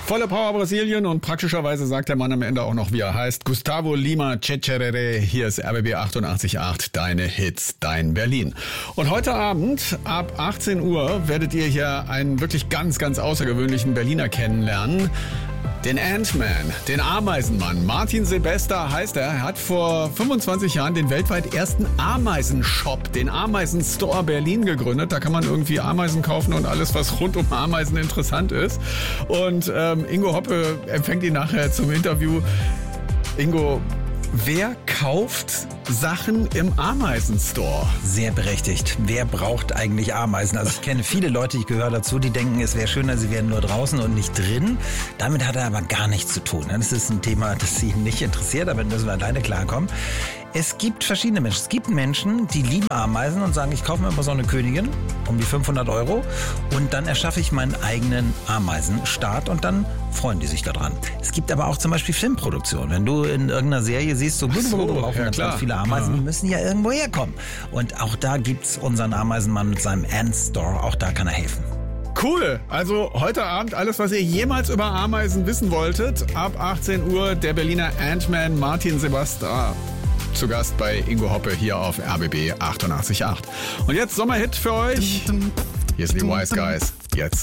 Volle Power Brasilien und praktischerweise sagt der Mann am Ende auch noch, wie er heißt. Gustavo Lima Cecerere, hier ist RBB 88.8, deine Hits, dein Berlin. Und heute Abend ab 18 Uhr werdet ihr hier einen wirklich ganz, ganz außergewöhnlichen Berliner kennenlernen. Den Ant-Man, den Ameisenmann. Martin Sebester heißt er. Er hat vor 25 Jahren den weltweit ersten Ameisenshop, den Ameisenstore Berlin gegründet. Da kann man irgendwie Ameisen kaufen und alles, was rund um Ameisen interessant ist. Und Ingo Hoppe empfängt ihn nachher zum Interview. Ingo, wer kauft Sachen im Ameisenstore? Sehr berechtigt. Wer braucht eigentlich Ameisen? Also ich kenne viele Leute, ich gehöre dazu, die denken, es wäre schöner, sie wären nur draußen und nicht drin. Damit hat er aber gar nichts zu tun. Das ist ein Thema, das Sie nicht interessiert, damit müssen wir alleine klarkommen. Es gibt verschiedene Menschen. Es gibt Menschen, die lieben Ameisen und sagen, ich kaufe mir immer so eine Königin um die 500 € und dann erschaffe ich meinen eigenen Ameisenstaat und dann freuen die sich daran. Es gibt aber auch zum Beispiel Filmproduktionen. Wenn du in irgendeiner Serie siehst, so brauchen wir ganz viele Ameisen, die müssen ja irgendwo herkommen. Und auch da gibt's unseren Ameisenmann mit seinem Ant Store. Auch da kann er helfen. Cool. Also heute Abend alles, was ihr jemals über Ameisen wissen wolltet. Ab 18 Uhr der Berliner Ant-Man Martin Sebester zu Gast bei Ingo Hoppe hier auf RBB 88.8. Und jetzt Sommerhit für euch. Hier sind die Wise Guys. Jetzt